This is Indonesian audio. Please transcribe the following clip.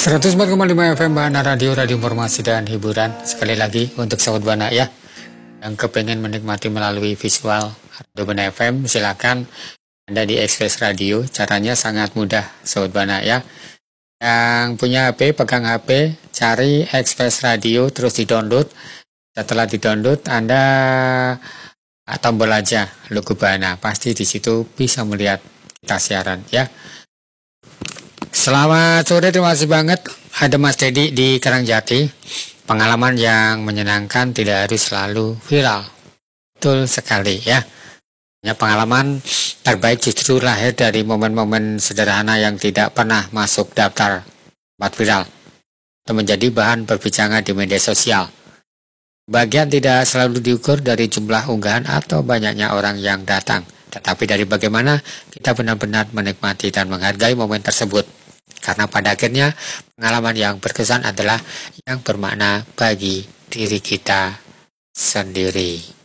104,5 FM Bana Radio Informasi dan Hiburan. Sekali lagi untuk Sobat Bana ya, yang kepengen menikmati melalui visual Radio Bana FM, silakan Anda di Express Radio. Caranya sangat mudah Sobat Bana ya. Yang punya HP, pegang HP, cari Express Radio, terus di-download. Setelah di-download, Anda tombol aja logo Bana. Pasti di situ bisa melihat kita siaran ya. Selamat sore, terima kasih banget. Ada Mas Dedi di Karangjati. Pengalaman yang menyenangkan tidak harus selalu viral. Betul sekali ya. Pengalaman terbaik justru lahir dari momen-momen sederhana yang tidak pernah masuk daftar tempat viral atau menjadi bahan perbincangan di media sosial. Bagian tidak selalu diukur dari jumlah unggahan atau banyaknya orang yang datang, tetapi dari bagaimana kita benar-benar menikmati dan menghargai momen tersebut. Karena pada akhirnya pengalaman yang berkesan adalah yang bermakna bagi diri kita sendiri.